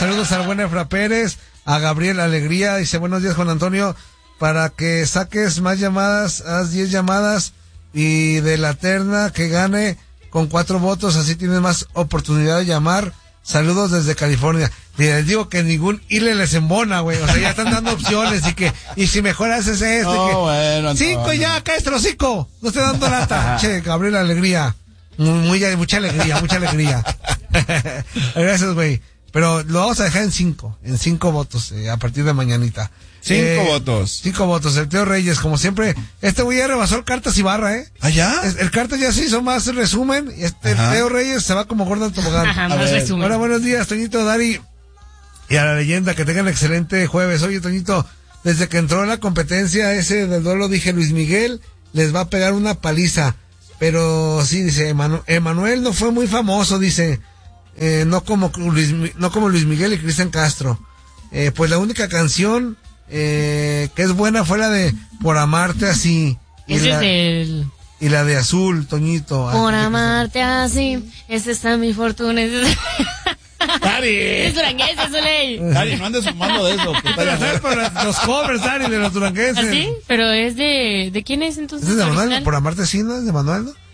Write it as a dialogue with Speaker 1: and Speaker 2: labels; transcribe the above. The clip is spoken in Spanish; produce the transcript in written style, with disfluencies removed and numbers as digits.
Speaker 1: saludos al buen Efra Pérez, a Gabriel Alegría, dice buenos días Juan Antonio, para que saques más llamadas, haz 10 llamadas y de la terna que gane con 4 votos, así tienes más oportunidad de llamar. Saludos desde California. Y les digo que ningún ILE les embona, güey. O sea, ya están dando opciones y si mejor haces esto.
Speaker 2: No, bueno,
Speaker 1: 5 ya, cállate los 5. No estoy dando lata. Che, Gabriel Alegría. Mucha alegría. Gracias, güey. Pero lo vamos a dejar en 5 votos, a partir de mañanita.
Speaker 2: 5 votos.
Speaker 1: 5 votos. El Teo Reyes, como siempre, este güey ya rebasó el Cartas Ibarra,
Speaker 2: ¿Ah, ya?
Speaker 1: El Cartas ya se hizo más resumen, y el Teo Reyes se va como gordo al tobogán.
Speaker 3: Ajá, más resumen.
Speaker 1: Ahora, buenos días, Toñito, Dari, y a la leyenda, que tengan excelente jueves. Oye, Toñito, desde que entró en la competencia ese del duelo, dije, Luis Miguel les va a pegar una paliza. Pero sí, dice, Emanuel no fue muy famoso, dice, no como Luis Miguel y Cristian Castro. Pues la única canción que es buena fue la de Por Amarte Así. Y la de Azul, Toñito.
Speaker 3: Por amarte así, esa está mi fortuna.
Speaker 2: Dari.
Speaker 3: Es duranguense, Zuley.
Speaker 2: Dari, no andes fumando de eso.
Speaker 1: ¿Sabes por los covers, Dari, de los duranguenses?
Speaker 3: ¿Ah, sí? Pero es de ¿quién es entonces?
Speaker 1: ¿Es de Manuel?
Speaker 3: original?
Speaker 1: Por Amarte Así, ¿no? ¿Es de Manuel, no?